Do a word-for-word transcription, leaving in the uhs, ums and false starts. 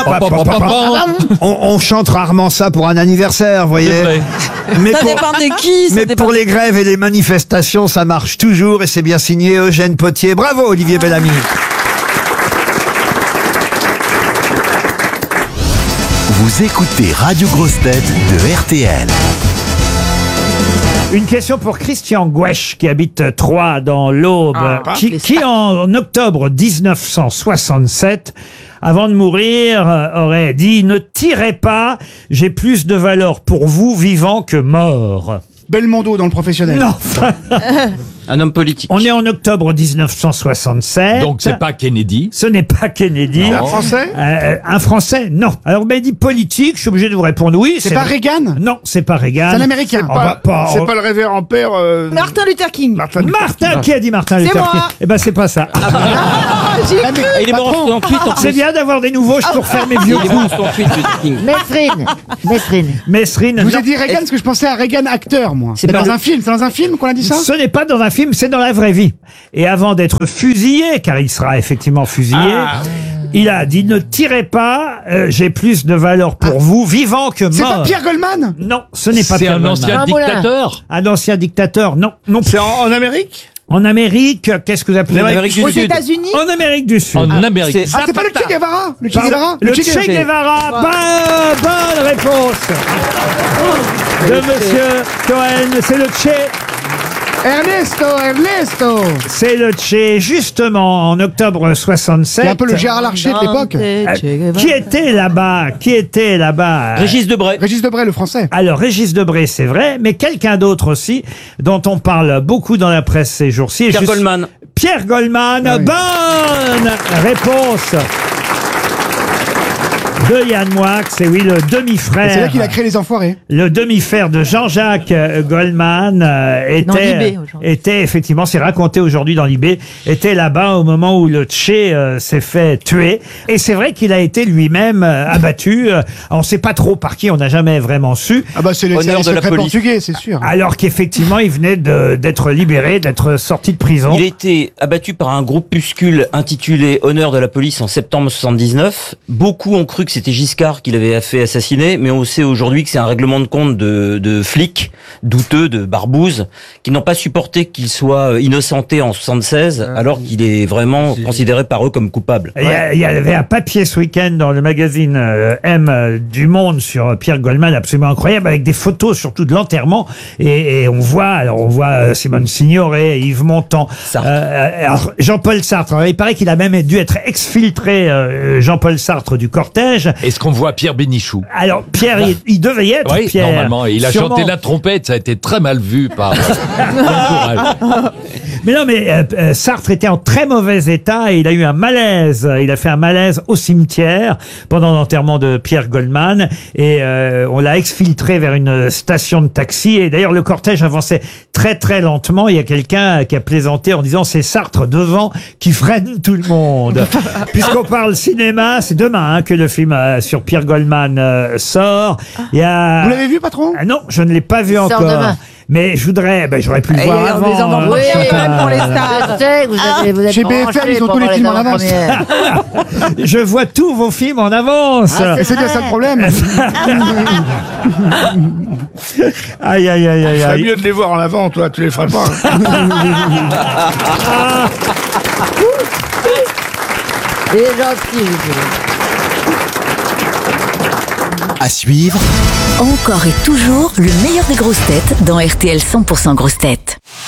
On, on chante rarement ça pour un anniversaire, vous voyez. Mais Ça pour, dépend de qui. ça mais dépend pour de- les grèves et les manifestations, ça marche toujours et c'est bien signé Eugène Potier. Bravo Olivier Bellamy. Vous écoutez Radio Grosse Tête de R T L. Une question pour Christian Gouesch qui habite Troyes dans l'Aube, qui, qui en octobre dix-neuf cent soixante-sept, avant de mourir, euh, aurait dit « Ne tirez pas, j'ai plus de valeur pour vous vivant que mort ». Belmondo dans le professionnel. Non, Un homme politique. on est en octobre dix-neuf cent soixante-sept. Donc c'est pas Kennedy. Ce n'est pas Kennedy. Un Français Euh, un Français, non. Alors, vous m'avez dit politique, je suis obligé de vous répondre oui. C'est pas vrai. Reagan? Non, c'est pas Reagan. C'est un Américain. On va pas- C'est pas le révérend père. euh, Martin Luther King. Martin Luther Martin, qui a dit Martin Luther moi. King? Eh ben, c'est pas ça. Ah, mais Et il est mort en patron, soixante-huit en C'est plus. bien d'avoir des nouveaux pour faire mes vieux Il est mort en coups. soixante-huit, Luther King. Mesrine. Mesrine. Mesrine, Je vous non. ai dit Reagan parce que je pensais à Reagan acteur, moi. C'est C'est pas dans le- un film, c'est dans un film qu'on a dit ça? Ce n'est pas dans un film, c'est dans la vraie vie. Et avant d'être fusillé, car il sera effectivement fusillé, il a dit « Ne tirez pas, euh, j'ai plus de valeur pour vous, vivant que mort. » C'est pas Pierre Goldman? Non, ce n'est pas C'est Pierre un Goldman. ancien Un moulin. dictateur. Un ancien dictateur, non. non. C'est en, en Amérique. En Amérique, qu'est-ce que vous appelez Amérique du Aux Sud. États-Unis. En Amérique du Sud. En Amérique. c'est- Ah, c'est pas le Che Guevara? Le Che Pardon Guevara? Le Che Che Guevara. Bonne, bonne réponse de Monsieur Cohen. C'est le Che. Ernesto, Ernesto! C'est le Che, justement, en octobre soixante-sept. C'est un peu le Gérard Larcher de l'époque. Euh, Qui était là-bas? Qui était là-bas? Régis Debray. Régis Debray, le français. Alors, Régis Debray, c'est vrai, mais quelqu'un d'autre aussi, dont on parle beaucoup dans la presse ces jours-ci. Pierre Juste- Goldman. Pierre Goldman, Ah oui. bonne réponse de Yann Moix, et oui, le Et C'est là demi-frère. qu'il a créé les Enfoirés. Le demi-frère de Jean-Jacques euh, Goldman euh, Dans était, l'I B aujourd'hui. était effectivement, c'est raconté aujourd'hui dans l'I B, était là-bas au moment où le Che euh, s'est fait tuer. Et c'est vrai qu'il a été lui-même euh, abattu. Euh, on ne sait pas trop par qui, on n'a jamais vraiment su. Ah bah c'est les, c'est Honneur les de la secrets police. portugais, c'est sûr. Alors qu'effectivement, il venait de- d'être libéré, d'être sorti de prison. Il a été abattu par un groupuscule intitulé Honneur de la police en septembre soixante-dix-neuf. Beaucoup ont cru que c'était Giscard qui l'avait fait assassiner, mais on sait aujourd'hui que c'est un règlement de compte de, de flics douteux, de barbouzes, qui n'ont pas supporté qu'il soit innocenté en soixante-seize, alors qu'il est vraiment considéré par eux comme coupable. Il y, a- il y avait un papier ce week-end dans le magazine euh, M euh, du Monde sur Pierre Goldman, absolument incroyable, avec des photos surtout de l'enterrement. Et, et on voit, alors on voit euh, Simone Signoret, Yves Montand, Sartre. euh, alors, Jean-Paul Sartre. Alors, il paraît qu'il a même dû être exfiltré, euh, Jean-Paul Sartre, du cortège. Est-ce qu'on voit Pierre Bénichou? Alors Pierre, il, il devait y être. Oui, Pierre. normalement. Et il a Sûrement. chanté la trompette, ça a été très mal vu par l'entourage. Mais non, mais euh, euh, Sartre était en très mauvais état et il a eu un malaise. Il a fait un malaise au cimetière pendant l'enterrement de Pierre Goldman et euh, on l'a exfiltré vers une station de taxi. Et d'ailleurs, le cortège avançait très très lentement. Il y a quelqu'un qui a plaisanté en disant c'est Sartre devant qui freine tout le monde. Puisqu'on parle cinéma, c'est demain hein, que le film euh, sur Pierre Goldman euh, sort. Il y a... Vous l'avez vu, patron? Ah non, je ne l'ai pas vu sort encore. demain. Mais je voudrais, ben, j'aurais pu le Et voir on avant. les envoie hein. pas cher, quand même, pour les Je stars. sais, vous avez, vous êtes Chez B F M, branchés ils ont pour tous les voir films en avance. avant-premières. Je vois tous vos films en avance. Ah, Et c'est bien ça le problème. Aïe, aïe, aïe, aïe, C'est aïe. mieux de les voir en avant, toi, tu les ferais pas. Il est gentil, vous. À suivre, Encore et toujours le meilleur des grosses têtes dans R T L cent pour cent grosses têtes.